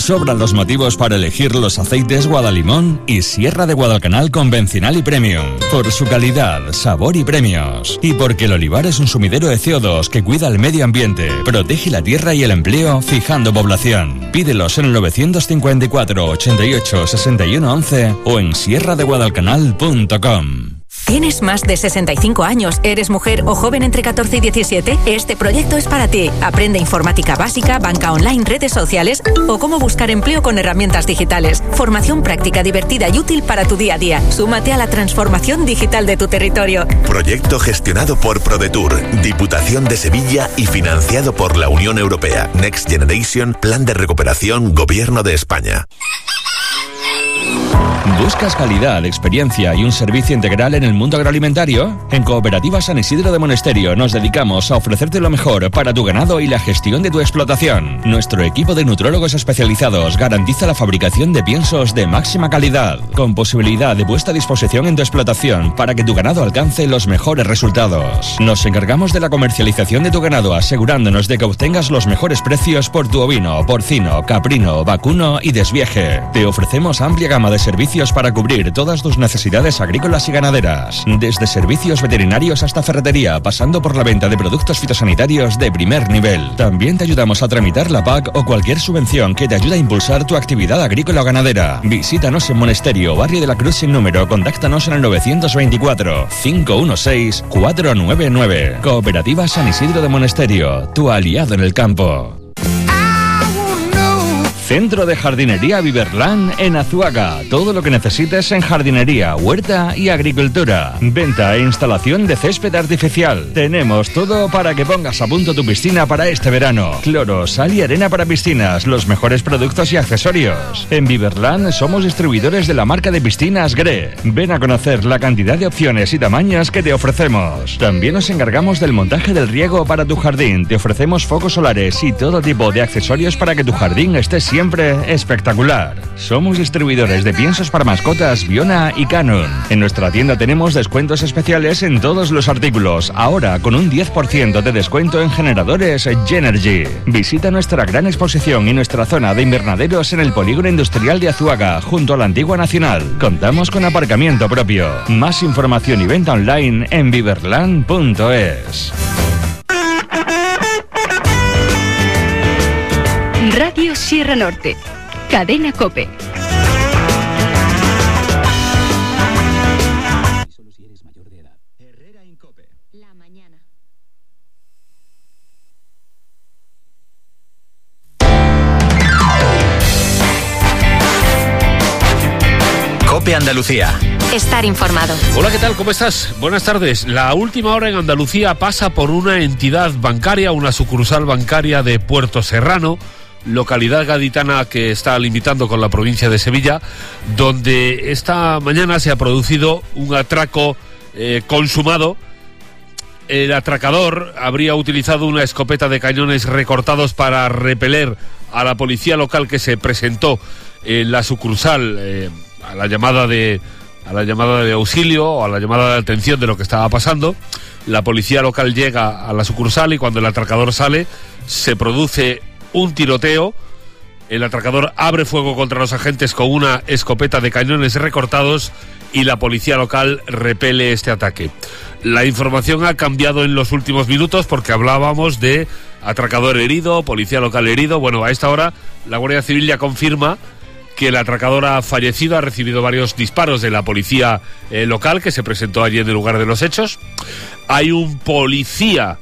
Sobran los motivos para elegir los aceites Guadalimón y Sierra de Guadalcanal convencional y premium. Por su calidad, sabor y premios. Y porque el olivar es un sumidero de CO2 que cuida el medio ambiente, protege la tierra y el empleo, fijando población. Pídelos en el 954 88 61 11 o en sierradeguadalcanal.com. ¿Tienes más de 65 años, eres mujer o joven entre 14 y 17? Este proyecto es para ti. Aprende informática básica, banca online, redes sociales o cómo buscar empleo con herramientas digitales. Formación práctica, divertida y útil para tu día a día. Súmate a la transformación digital de tu territorio. Proyecto gestionado por ProDetour, Diputación de Sevilla y financiado por la Unión Europea. Next Generation, Plan de Recuperación, Gobierno de España. ¿Buscas calidad, experiencia y un servicio integral en el mundo agroalimentario? En Cooperativa San Isidro de Monesterio nos dedicamos a ofrecerte lo mejor para tu ganado y la gestión de tu explotación. Nuestro equipo de nutrólogos especializados garantiza la fabricación de piensos de máxima calidad, con posibilidad de puesta a disposición en tu explotación para que tu ganado alcance los mejores resultados. Nos encargamos de la comercialización de tu ganado, asegurándonos de que obtengas los mejores precios por tu ovino, porcino, caprino, vacuno y desvieje. Te ofrecemos amplia gama de servicios para cubrir todas tus necesidades agrícolas y ganaderas, desde servicios veterinarios hasta ferretería, pasando por la venta de productos fitosanitarios de primer nivel. También te ayudamos a tramitar la PAC o cualquier subvención que te ayude a impulsar tu actividad agrícola o ganadera. Visítanos en Monesterio, Barrio de la Cruz sin número. Contáctanos en el 924 516 499. Cooperativa San Isidro de Monesterio, tu aliado en el campo. Centro de Jardinería Viverland en Azuaga. Todo lo que necesites en jardinería, huerta y agricultura. Venta e instalación de césped artificial. Tenemos todo para que pongas a punto tu piscina para este verano. Cloro, sal y arena para piscinas. Los mejores productos y accesorios. En Viverland somos distribuidores de la marca de piscinas GRE. Ven a conocer la cantidad de opciones y tamaños que te ofrecemos. También nos encargamos del montaje del riego para tu jardín. Te ofrecemos focos solares y todo tipo de accesorios para que tu jardín esté siempre espectacular. Somos distribuidores de piensos para mascotas Biona y Canon. En nuestra tienda tenemos descuentos especiales en todos los artículos, ahora con un 10% de descuento en generadores Genergy. Visita nuestra gran exposición y nuestra zona de invernaderos en el Polígono Industrial de Azuaga, junto a la Antigua Nacional. Contamos con aparcamiento propio. Más información y venta online en viverland.es. Radio Sierra Norte, Cadena COPE. La mañana. COPE Andalucía. Estar informado. Hola, ¿qué tal? ¿Cómo estás? Buenas tardes. La última hora en Andalucía pasa por una entidad bancaria, una sucursal bancaria de Puerto Serrano, localidad gaditana que está limitando con la provincia de Sevilla, donde esta mañana se ha producido un atraco consumado. El atracador habría utilizado una escopeta de cañones recortados para repeler a la policía local que se presentó en la sucursal a la llamada de auxilio o a la llamada de atención de lo que estaba pasando. La policía local llega a la sucursal y cuando el atracador sale se produce un tiroteo. El atracador abre fuego contra los agentes con una escopeta de cañones recortados y la policía local repele este ataque. La información ha cambiado en los últimos minutos porque hablábamos de atracador herido, policía local herido. Bueno, a esta hora la Guardia Civil ya confirma que el atracador ha fallecido, ha recibido varios disparos de la policía local que se presentó allí en el lugar de los hechos. Hay un policía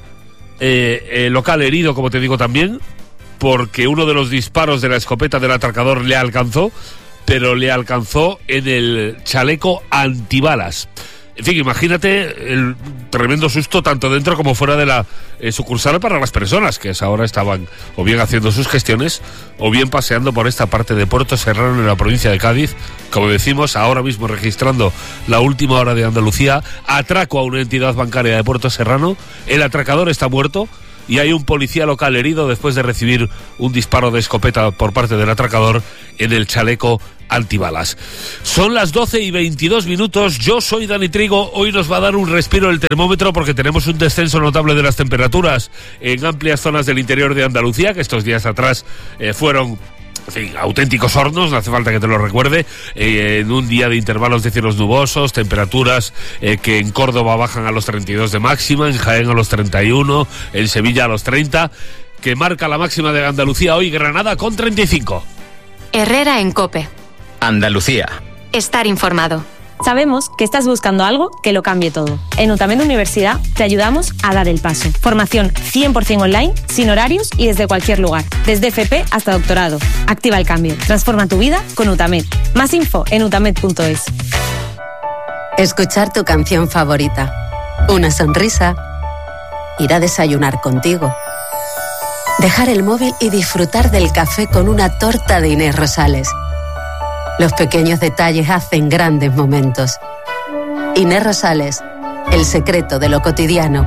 local herido, como te digo también, porque uno de los disparos de la escopeta del atracador le alcanzó, pero le alcanzó en el chaleco antibalas. En fin, imagínate el tremendo susto tanto dentro como fuera de la sucursal para las personas que a esa hora estaban o bien haciendo sus gestiones o bien paseando por esta parte de Puerto Serrano en la provincia de Cádiz. Como decimos, ahora mismo registrando la última hora de Andalucía, atraco a una entidad bancaria de Puerto Serrano. El atracador está muerto y hay un policía local herido después de recibir un disparo de escopeta por parte del atracador en el chaleco antibalas. Son las 12:22. Yo soy Dani Trigo. Hoy nos va a dar un respiro el termómetro porque tenemos un descenso notable de las temperaturas en amplias zonas del interior de Andalucía, que estos días atrás fueron en fin, auténticos hornos, no hace falta que te lo recuerde, en un día de intervalos de cielos nubosos, temperaturas que en Córdoba bajan a los 32 de máxima, en Jaén a los 31, en Sevilla a los 30, que marca la máxima de Andalucía hoy, Granada con 35. Herrera en COPE. Andalucía. Estar informado. Sabemos que estás buscando algo que lo cambie todo. En UTAMED Universidad te ayudamos a dar el paso. Formación 100% online, sin horarios y desde cualquier lugar. Desde FP hasta doctorado. Activa el cambio. Transforma tu vida con UTAMED. Más info en utamed.es. Escuchar tu canción favorita. Una sonrisa. Ir a desayunar contigo. Dejar el móvil y disfrutar del café con una torta de Inés Rosales. Los pequeños detalles hacen grandes momentos. Inés Rosales, el secreto de lo cotidiano.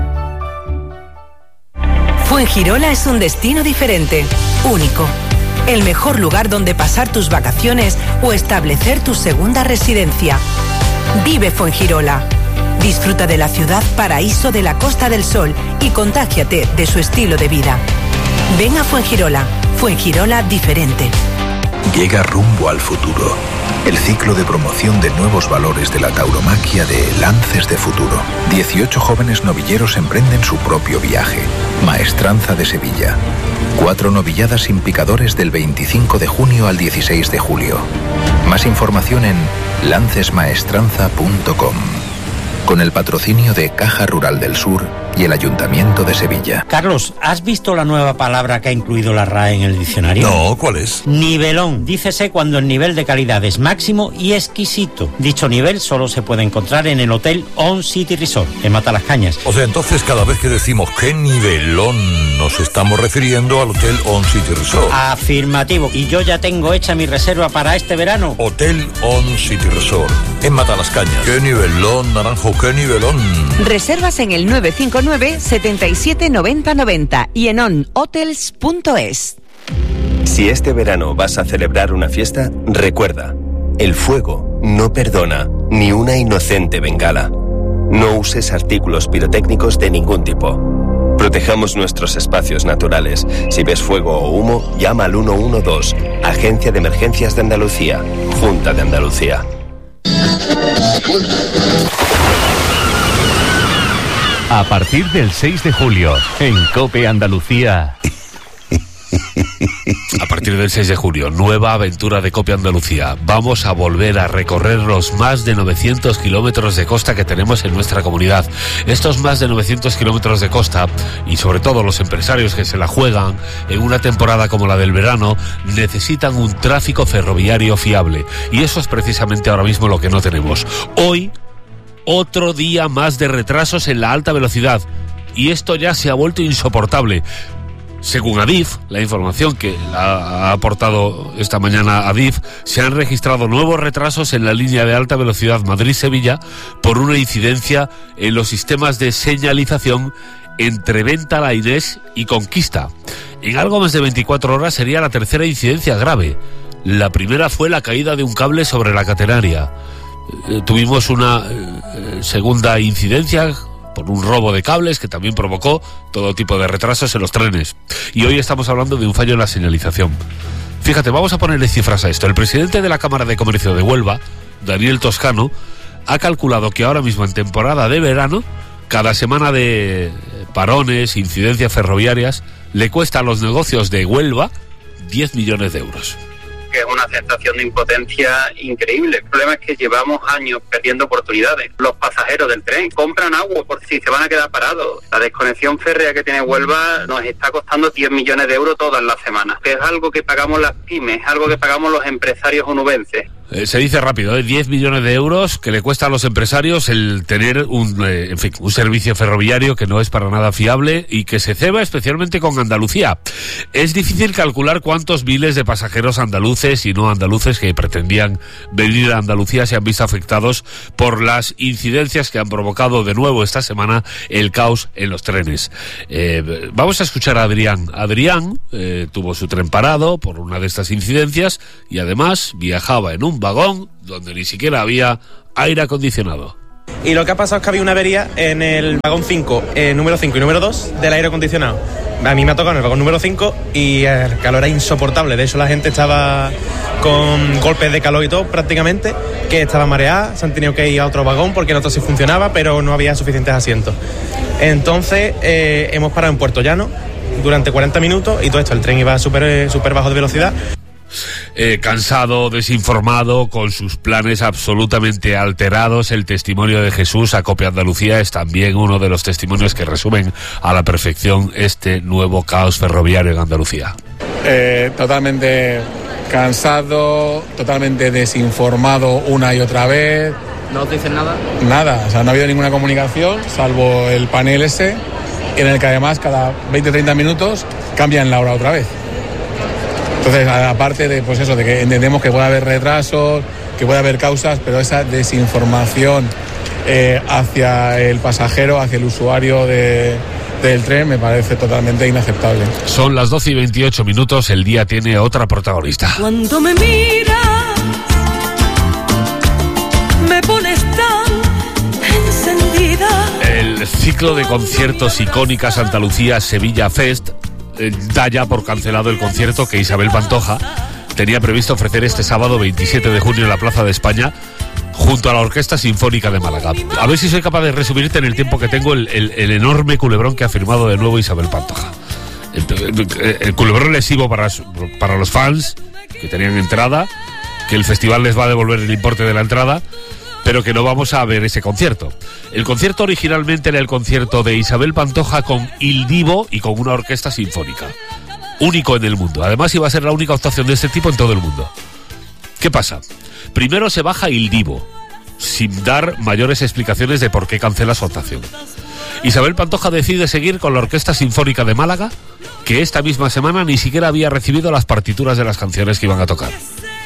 Fuengirola es un destino diferente, único. El mejor lugar donde pasar tus vacaciones o establecer tu segunda residencia. Vive Fuengirola. Disfruta de la ciudad paraíso de la Costa del Sol y contágiate de su estilo de vida. Ven a Fuengirola. Fuengirola diferente. Llega Rumbo al Futuro, el ciclo de promoción de nuevos valores de la tauromaquia de Lances de Futuro. 18 jóvenes novilleros emprenden su propio viaje. Maestranza de Sevilla. 4 novilladas sin picadores del 25 de junio al 16 de julio. Más información en lancesmaestranza.com. Con el patrocinio de Caja Rural del Sur y el Ayuntamiento de Sevilla. Carlos, ¿has visto la nueva palabra que ha incluido la RAE en el diccionario? No, ¿cuál es? Nivelón. Dícese cuando el nivel de calidad es máximo y exquisito. Dicho nivel solo se puede encontrar en el Hotel On City Resort, en Matalascañas. O sea, entonces cada vez que decimos qué nivelón, nos estamos refiriendo al Hotel On City Resort. Afirmativo. Y yo ya tengo hecha mi reserva para este verano. Hotel On City Resort, en Matalascañas. ¡Qué nivelón, Naranjo, qué nivelón! Reservas en el 959 77 90 90 y en onhotels.es. Si este verano vas a celebrar una fiesta, recuerda, el fuego no perdona ni una inocente bengala. No uses artículos pirotécnicos de ningún tipo. Protejamos nuestros espacios naturales. Si ves fuego o humo, llama al 112, Agencia de Emergencias de Andalucía, Junta de Andalucía. A partir del 6 de julio, en COPE Andalucía. A partir del 6 de julio, nueva aventura de COPE Andalucía. Vamos a volver a recorrer los más de 900 kilómetros de costa que tenemos en nuestra comunidad. Estos más de 900 kilómetros de costa, y sobre todo los empresarios que se la juegan en una temporada como la del verano, necesitan un tráfico ferroviario fiable. Y eso es precisamente ahora mismo lo que no tenemos. Hoy, otro día más de retrasos en la alta velocidad. Y esto ya se ha vuelto insoportable. Según Adif, la información que ha aportado esta mañana Adif, se han registrado nuevos retrasos en la línea de alta velocidad Madrid-Sevilla por una incidencia en los sistemas de señalización entre Venta La Inés y Conquista. En algo más de 24 horas sería la tercera incidencia grave. La primera fue la caída de un cable sobre la catenaria. Tuvimos una segunda incidencia por un robo de cables que también provocó todo tipo de retrasos en los trenes. Y hoy estamos hablando de un fallo en la señalización. Fíjate, vamos a ponerle cifras a esto. El presidente de la Cámara de Comercio de Huelva, Daniel Toscano, ha calculado que ahora mismo en temporada de verano, cada semana de parones, incidencias ferroviarias, le cuesta a los negocios de Huelva 10 millones de euros. Que es una sensación de impotencia increíble. El problema es que llevamos años perdiendo oportunidades. Los pasajeros del tren compran agua por si se van a quedar parados. La desconexión férrea que tiene Huelva nos está costando 10 millones de euros todas las semanas. Es algo que pagamos las pymes, algo que pagamos los empresarios onubenses. Se dice rápido, 10 millones de euros que le cuesta a los empresarios el tener un servicio ferroviario que no es para nada fiable y que se ceba especialmente con Andalucía. Es difícil calcular cuántos miles de pasajeros andaluces y no andaluces que pretendían venir a Andalucía se han visto afectados por las incidencias que han provocado de nuevo esta semana el caos en los trenes. Vamos a escuchar a Adrián. Adrián tuvo su tren parado por una de estas incidencias y además viajaba en un vagón donde ni siquiera había aire acondicionado. Y lo que ha pasado es que había una avería en el vagón 5, número 5 y número 2 del aire acondicionado. A mí me ha tocado en el vagón número 5 y el calor era insoportable. De hecho, la gente estaba con golpes de calor y todo prácticamente, que estaba mareada, se han tenido que ir a otro vagón porque el otro sí funcionaba, pero no había suficientes asientos. Entonces hemos parado en Puerto Llano durante 40 minutos y todo esto, el tren iba súper bajo de velocidad. Cansado, desinformado, con sus planes absolutamente alterados. El testimonio de Jesús a COPE Andalucía es también uno de los testimonios que resumen a la perfección este nuevo caos ferroviario en Andalucía. Totalmente cansado, totalmente desinformado una y otra vez. ¿No os dicen nada? Nada, o sea, no ha habido ninguna comunicación, salvo el panel ese, en el que además cada 20-30 minutos cambian la hora otra vez. Entonces, aparte de, pues eso, de que entendemos que puede haber retrasos, que puede haber causas, pero esa desinformación hacia el pasajero, hacia el usuario del tren, me parece totalmente inaceptable. Son las 12:28, el día tiene otra protagonista. Cuando me miras, me pones tan encendida. El ciclo de conciertos icónica Santa Lucía Sevilla Fest da ya por cancelado el concierto que Isabel Pantoja tenía previsto ofrecer este sábado 27 de junio en la Plaza de España junto a la Orquesta Sinfónica de Málaga. A ver si soy capaz de resumirte en el tiempo que tengo el enorme culebrón que ha firmado de nuevo Isabel Pantoja. El culebrón lesivo para los fans que tenían entrada, que el festival les va a devolver el importe de la entrada, pero que no vamos a ver ese concierto. El concierto originalmente era el concierto de Isabel Pantoja con Il Divo y con una orquesta sinfónica. Único en el mundo. Además iba a ser la única actuación de este tipo en todo el mundo. ¿Qué pasa? Primero se baja Il Divo, sin dar mayores explicaciones de por qué cancela su actuación. Isabel Pantoja decide seguir con la Orquesta Sinfónica de Málaga, que esta misma semana ni siquiera había recibido las partituras de las canciones que iban a tocar.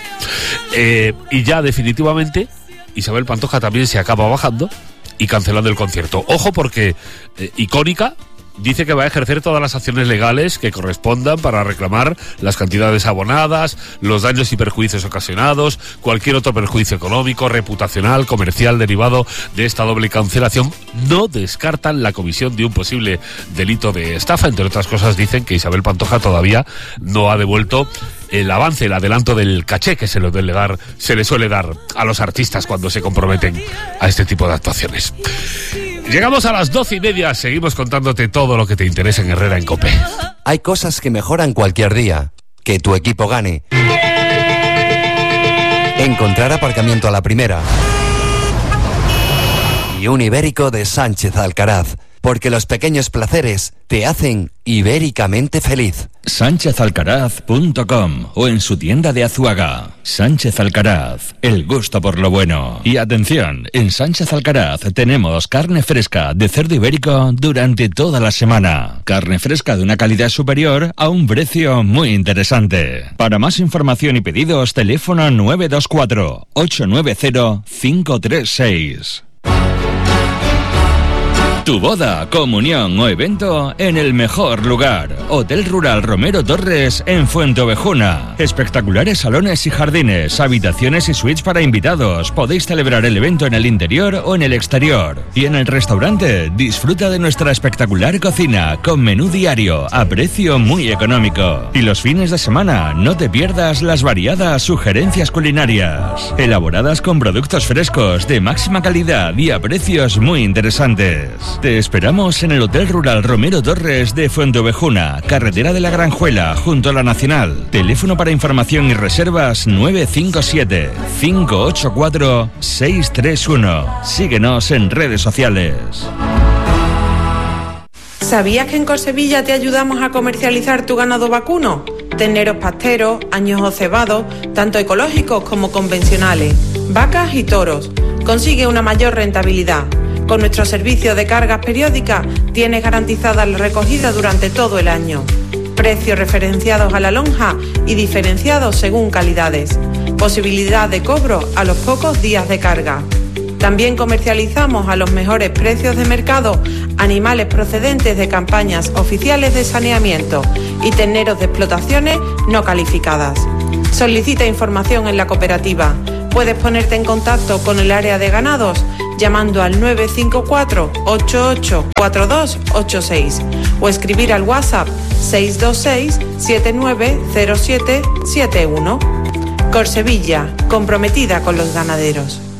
Y ya definitivamente Isabel Pantoja también se acaba bajando y cancelando el concierto. Ojo, porque Icónica dice que va a ejercer todas las acciones legales que correspondan para reclamar las cantidades abonadas, los daños y perjuicios ocasionados, cualquier otro perjuicio económico, reputacional, comercial derivado de esta doble cancelación. No descartan la comisión de un posible delito de estafa. Entre otras cosas, dicen que Isabel Pantoja todavía no ha devuelto el avance, el adelanto del caché que se le suele dar a los artistas cuando se comprometen a este tipo de actuaciones. Llegamos a las 12:30, seguimos contándote todo lo que te interesa en Herrera en COPE. Hay cosas que mejoran cualquier día. Que tu equipo gane. Encontrar aparcamiento a la primera. Y un ibérico de Sánchez Alcaraz. Porque los pequeños placeres te hacen ibéricamente feliz. SánchezAlcaraz.com o en su tienda de Azuaga. Sánchez Alcaraz, el gusto por lo bueno. Y atención, en Sánchez Alcaraz tenemos carne fresca de cerdo ibérico durante toda la semana. Carne fresca de una calidad superior a un precio muy interesante. Para más información y pedidos, teléfono 924 890 536. Tu boda, comunión o evento en el mejor lugar. Hotel Rural Romero Torres en Fuenteovejuna. Espectaculares salones y jardines, habitaciones y suites para invitados. Podéis celebrar el evento en el interior o en el exterior. Y en el restaurante, disfruta de nuestra espectacular cocina con menú diario a precio muy económico. Y los fines de semana, no te pierdas las variadas sugerencias culinarias, elaboradas con productos frescos de máxima calidad y a precios muy interesantes. Te esperamos en el Hotel Rural Romero Torres de Fuenteovejuna, carretera de la Granjuela, junto a la Nacional. Teléfono para información y reservas 957 584 631. Síguenos en redes sociales. ¿Sabías que en Cosevilla te ayudamos a comercializar tu ganado vacuno? Terneros pasteros, añojos cebados, tanto ecológicos como convencionales, vacas y toros. Consigue una mayor rentabilidad. Con nuestro servicio de cargas periódicas tienes garantizada la recogida durante todo el año. Precios referenciados a la lonja y diferenciados según calidades. Posibilidad de cobro a los pocos días de carga. También comercializamos a los mejores precios de mercado animales procedentes de campañas oficiales de saneamiento y terneros de explotaciones no calificadas. Solicita información en la cooperativa. Puedes ponerte en contacto con el área de ganados llamando al 954 884286 o escribir al WhatsApp 626 790771. Corsevilla, comprometida con los ganaderos.